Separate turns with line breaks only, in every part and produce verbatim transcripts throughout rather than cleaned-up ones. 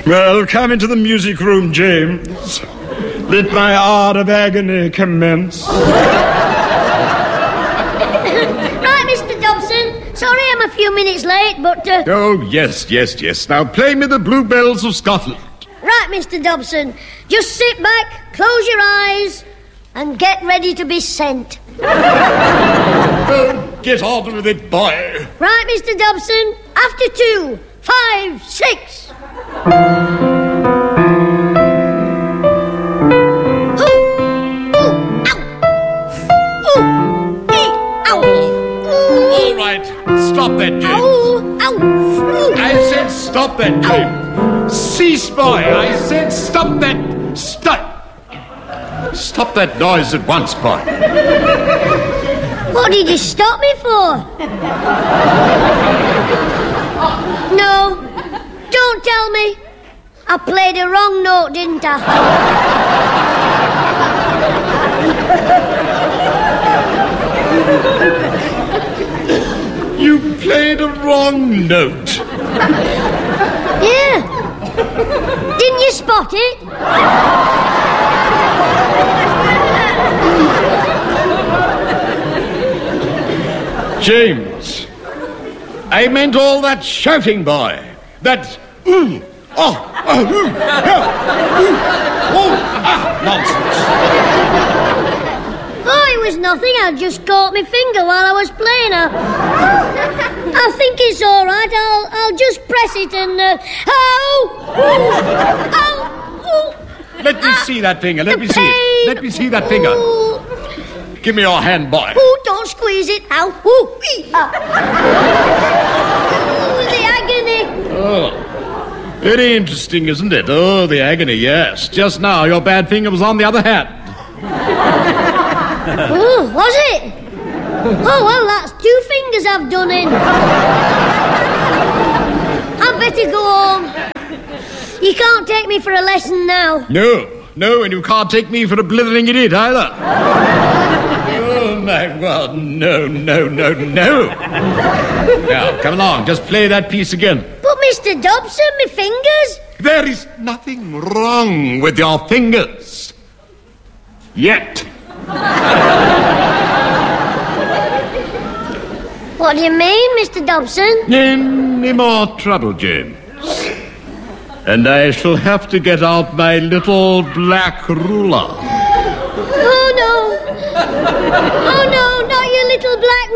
Well, come into the music room, James. Let my art of agony commence.
Right, Mister Dobson. Sorry I'm a few minutes late, but... Uh...
Oh, yes, yes, yes. Now play me the Bluebells of Scotland.
Right, Mister Dobson. Just sit back, close your eyes, and get ready to be sent.
Oh, get on with it, boy.
Right, Mister Dobson. After two, five, six.
All right, stop that, James.
Ow, ow.
I said stop that, James. Cease, boy. I said stop that. Stop. Stop that noise at once, boy.
What did you stop me for? No, don't tell me. I played a wrong note, didn't I?
You played a wrong note.
Yeah. Didn't you spot it?
James, I meant all that shouting, boy. That... Mm, oh, oh, mm, oh, mm, oh, ah, nonsense.
Oh, it was nothing. I just caught my finger while I was playing. I, I think it's all right. I'll, I'll just press it and... Uh, oh! Oh! Oh!
Let me
ah,
see that finger. Let
the
me see
pain.
it. Let me see that finger.
Ooh.
Give me your hand, boy.
Oh, don't squeeze it. Ow. Ooh, ee, ah. Ooh, the agony.
Oh, very interesting, isn't it? Oh, the agony, yes. Just now, your bad finger was on the other hand.
Oh, was it? Oh, well, that's two fingers I've done in. I'd better go home. You can't take me for a lesson now.
No, no, and you can't take me for a blithering idiot either. Oh, my God, no, no, no, no. Now, come along, just play that piece again.
But, Mister Dobson, my fingers...
There is nothing wrong with your fingers. Yet.
What do you mean, Mister Dobson?
Any more trouble, James, and I shall have to get out my little black ruler.
Oh, no. Oh, no, not your little black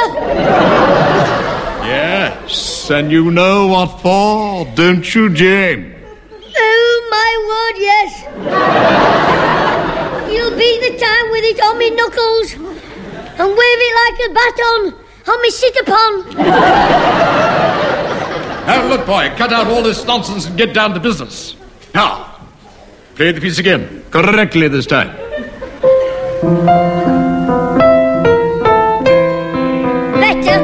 ruler.
Yes, and you know what for, don't you, James?
Oh, my word, yes. You'll beat the time with it on me knuckles and wave it like a baton on me sit-upon.
Now, look, boy, cut out all this nonsense and get down to business. Now, play the piece again, correctly this time.
Better.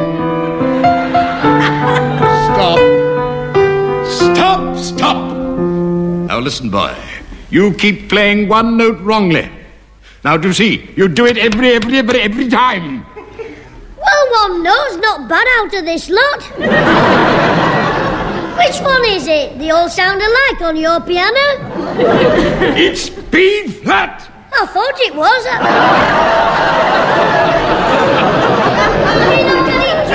Stop. Stop, stop. Now, listen, boy. You keep playing one note wrongly. Now, do you see? You do it every, every, every, every time.
Well, one note's not bad out of this lot. Which one is it? They all sound alike on your piano.
It's B flat.
I thought it was. Have you not done it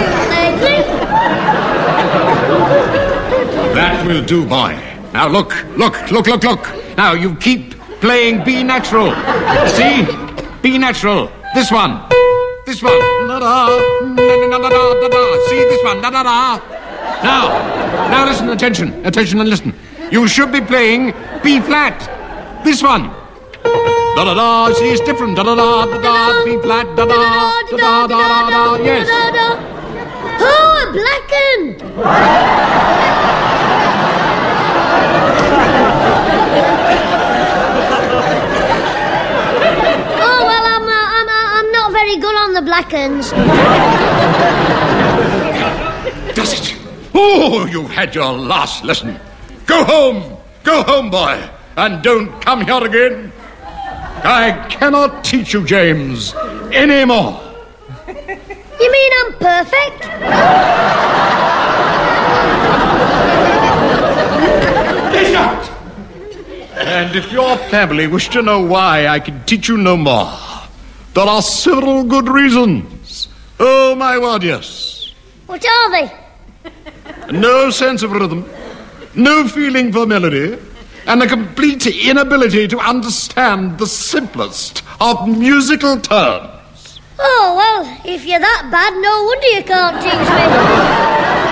too lately?
That will do, boy. Now, look, look, look, look, look. Now, you keep playing B natural. See? B natural. This one. This one. Da-da. Da-da-da-da-da. See this one. Da-da-da. Now, now listen, attention, attention and listen. You should be playing B flat. This one. Da-da-da. See, it's different. Da-da-da, da-da, B flat, da-da, da-da, da-da, da. Yes.
Oh, a black un. Oh, well, I'm, uh, I'm, uh, I'm not very good on the black uns.
Does it? Oh, you've had your last lesson. Go home. Go home, boy. And don't come here again. I cannot teach you, James, anymore.
You mean I'm perfect?
Get out!
And if your family wish to know why I can teach you no more, there are several good reasons. Oh, my word, yes.
What are they?
No sense of rhythm, no feeling for melody, and a complete inability to understand the simplest of musical terms.
Oh, well, if you're that bad, no wonder you can't teach me.